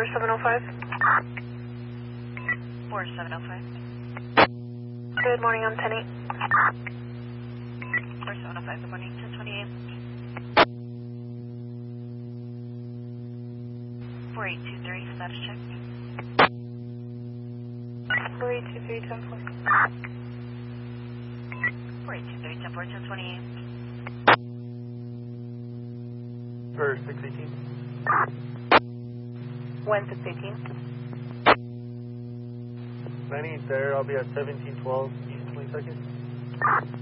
4705. 4705. Good morning, I'm 10-8. 4705, good morning, 1028. 4823, status check. 4823, 10-4. 4823, 10-4, 1028. For 618. When 618? I need there, I'll be at 1712 East 22nd.